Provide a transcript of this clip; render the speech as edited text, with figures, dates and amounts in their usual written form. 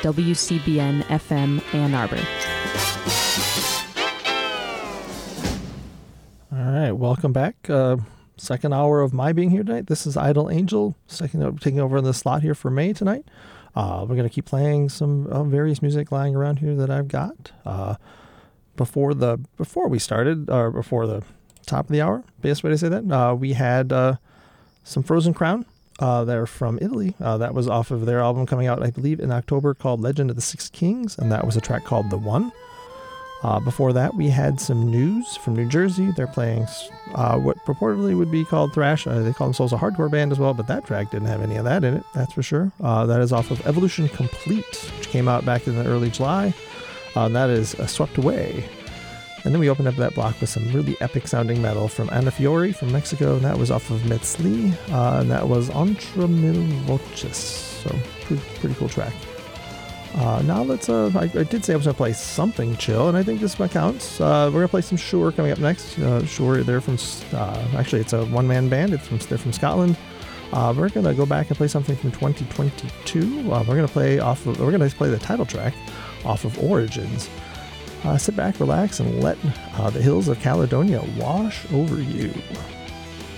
WCBN FM Ann Arbor. All right, welcome back. Second hour of my being here tonight. This is Idle Angel, taking over the slot here for May tonight. We're going to keep playing some various music lying around here that I've got. Before the top of the hour, best way to say that, we had some Frozen Crown. They're from Italy. That was off of their album coming out, I believe, in October, called Legend of the Six Kings, and that was a track called The One. Before that, we had some news from New Jersey. They're playing what purportedly would be called thrash. They call themselves a hardcore band as well, but that track didn't have any of that in it, that's for sure. That is off of Evolution Complete, which came out back in the early July. That is Swept Away. And then we opened up that block with some really epic sounding metal from Ana Fiore from Mexico, and that was off of Metzli, and that was Entre Mil Voces. So pretty cool track. Now let's, I did say I was going to play something chill, and I think this one counts. We're going to play some Sure coming up next. Sure, they're from, actually it's a one-man band. They're from Scotland. We're going to go back and play something from 2022. We're going to play the title track off of Origins. Sit back, relax, and let the hills of Caledonia wash over you.